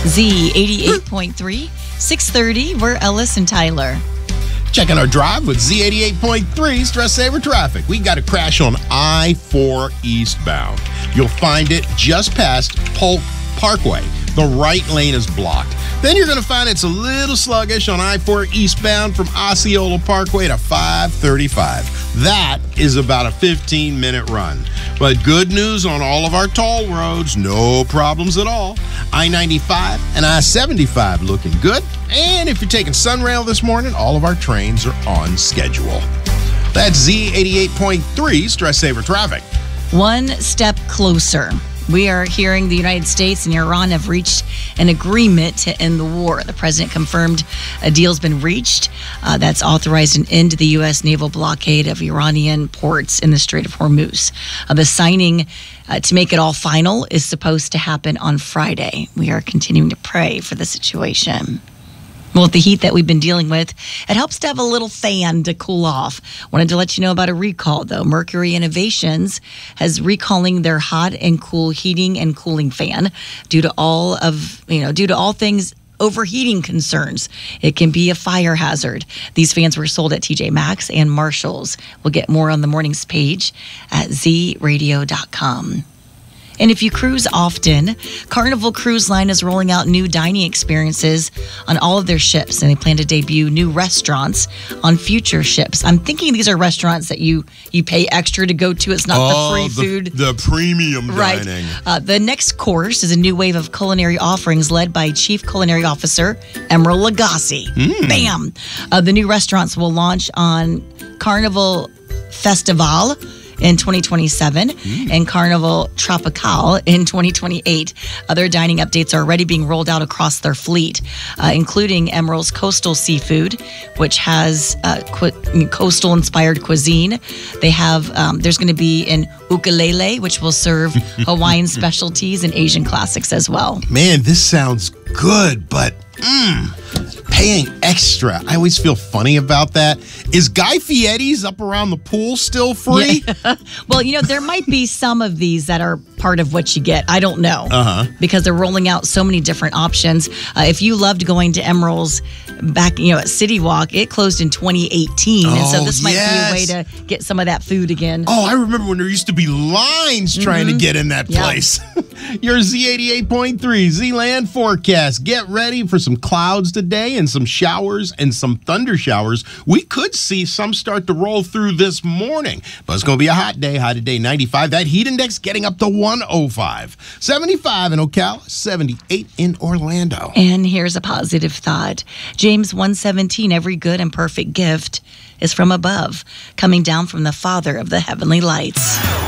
Z88.3, 630. We're Ellis and Tyler. Checking our drive with Z88.3 Stress Saver Traffic. We got a crash on I-4 eastbound. You'll find it just past Polk Parkway. The right lane is blocked. Then you're going to find it's a little sluggish on I-4 eastbound from Osceola Parkway to 535. That is about a 15-minute run. But good news on all of our toll roads, no problems at all. I-95 and I-75 looking good. And if you're taking Sunrail this morning, all of our trains are on schedule. That's Z88.3 Stress Saver Traffic. One step closer. We are hearing the United States and Iran have reached an agreement to end the war. The president confirmed a deal's been reached that's authorized an end to the U.S. naval blockade of Iranian ports in the Strait of Hormuz. The signing to make it all final is supposed to happen on Friday. We are continuing to pray for the situation. Well, with the heat that we've been dealing with, it helps to have a little fan to cool off. Wanted to let you know about a recall, though. Mercury Innovations has recalling their hot and cool heating and cooling fan due to all things overheating concerns. It can be a fire hazard. These fans were sold at TJ Maxx and Marshall's. We'll get more on the morning's page at zradio.com. And if you cruise often, Carnival Cruise Line is rolling out new dining experiences on all of their ships, and they plan to debut new restaurants on future ships. I'm thinking these are restaurants that you pay extra to go to. It's not the free food. The premium dining. The next course is a new wave of culinary offerings led by Chief Culinary Officer Emeril Lagasse. Bam! The new restaurants will launch on Carnival Festival in 2027 and Carnival Tropical in 2028. Other dining updates are already being rolled out across their fleet, including Emeril's Coastal Seafood, which has coastal-inspired cuisine. They have, there's going to be an ukulele, which will serve Hawaiian specialties and Asian classics as well. Man, this sounds good, but paying extra. I always feel funny about that. Is Guy Fieri's up around the pool still free? Yeah. Well, there might be some of these that are part of what you get. I don't know. Because they're rolling out so many different options. If you loved going to Emeril's back, at City Walk, it closed in 2018. And so this might be a way to get some of that food again. Oh, I remember when there used to be lines trying to get in that place. Your Z88.3 Z-Land forecast. Get ready for some clouds today and some showers and some thunder showers. We could see some start to roll through this morning. But it's going to be a hot day. High today, 95. That heat index getting up to 105. 75 in Ocala, 78 in Orlando. And here's a positive thought. James 1:17, every good and perfect gift is from above, coming down from the Father of the heavenly lights.